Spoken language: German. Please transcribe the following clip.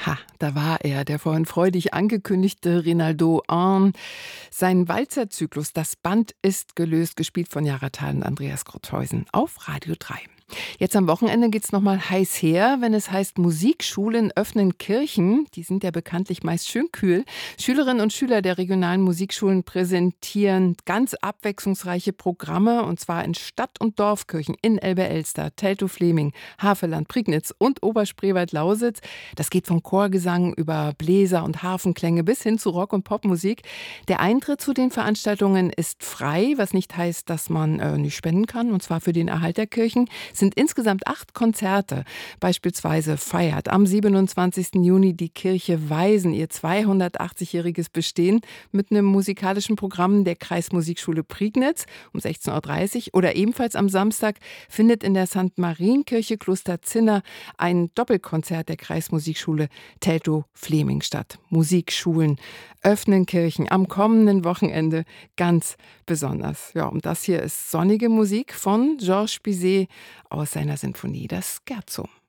Ha, da war er, der vorhin freudig angekündigte Rinaldo Arn. Sein Walzerzyklus „Das Band ist gelöst", gespielt von Jara Thal und Andreas Grothäusen auf Radio 3. Jetzt am Wochenende geht's noch mal heiß her, wenn es heißt, Musikschulen öffnen Kirchen. Die sind ja bekanntlich meist schön kühl. Schülerinnen und Schüler der regionalen Musikschulen präsentieren ganz abwechslungsreiche Programme, und zwar in Stadt- und Dorfkirchen in Elbe-Elster, Teltow-Fleming, Havelland, Prignitz und Oberspreewald-Lausitz. Das geht vom Chorgesang über Bläser- und Harfenklänge bis hin zu Rock- und Popmusik. Der Eintritt zu den Veranstaltungen ist frei, was nicht heißt, dass man nicht spenden kann, und zwar für den Erhalt der Kirchen. Es sind insgesamt 8 Konzerte. Beispielsweise feiert am 27. Juni die Kirche Weisen ihr 280-jähriges Bestehen mit einem musikalischen Programm der Kreismusikschule Prignitz um 16:30 Uhr. Oder ebenfalls am Samstag findet in der St. Marienkirche Kloster Zinner ein Doppelkonzert der Kreismusikschule Teltow-Fleming statt. Musikschulen öffnen Kirchen am kommenden Wochenende ganz besonders. Ja, und das hier ist sonnige Musik von Georges Bizet aus seiner Sinfonie Das Scherzo.